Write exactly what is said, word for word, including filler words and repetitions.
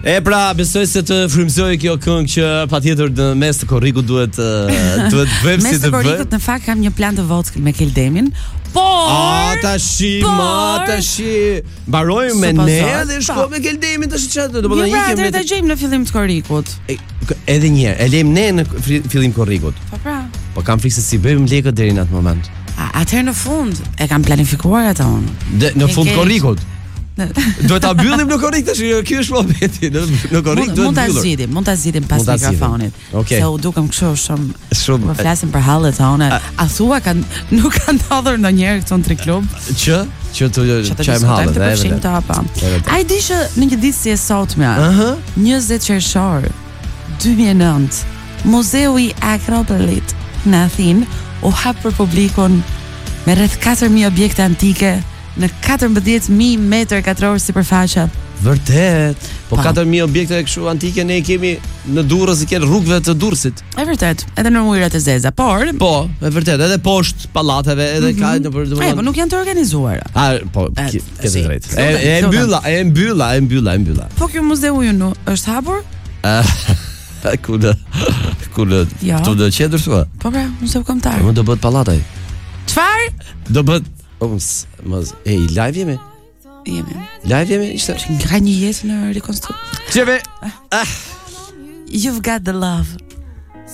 E pra, besoj se të frymëzoj kjo këngë që patjetër në mes të korrikut duhet duhet bëjmë si të bëjmë. Mes të korrikut në fakt kam një plan të votë me Keldemin. Por A tashi, por, ma tashi. Mbarojmë me ne dhe shkojmë me Keldemin tash çfarë do të bëjmë? Ne do të gjejmë në fillim të korrikut. E, edhe një herë, e lejmë ne në fillim korrikut. Po pra. Po kam frikë se si bëjmë lekët deri në atë moment. A, atëherë në fund e kam planifikuar atë unë. Dhe në fund korrikut. Do ta mbyllim në korrik tash, ky është momenti. Në, në korrik duhet mund ta mbyllur. zgjidhim, mund ta zgjidhim pas mikrofonit. Okay. Se u dukëm kështu shumë. Shumë. Po flasim për hallet tona. A, a thua kanë nuk kanë ndodhur ndonjëherë këtu në tri klub? Që që të çajm hallet, e vërtet. Ai di që në një ditë si e sotme, Ëh, njëzet qershor dy mijë e nëntë, Muzeu i Akropolit në Athinë u hap për publikun me rreth katër mijë objekte antike në katërmbëdhjetë mijë metër katror sipërfaqe. Vërtet. Po Pa. katër mijë objekte kështu antike ne i kemi në Durrës, i kanë rrugëve të Durrësit. E vërtet, edhe në ujërat e zeza, por Po, e vërtet, edhe poshtë pallateve, edhe ka në për e, po nuk janë të organizuara. A, po, E, ke ke si, drejt. E lutem, e lutem. mbylla, e mbylla, e mbylla, e mbylla. Po kjo muzeu ju nu është hapur? Ku do? Ku do? Ja. Tu do të qetur thua? Po pra, muzeu kombëtar. Më do bëhet pallataj. Çfarë? Do bëhet Mos, mos, e live jemi? Jemi. Live jemi, ishte. Ka një jetë në rekonstruksion. Çeve. You've got the love.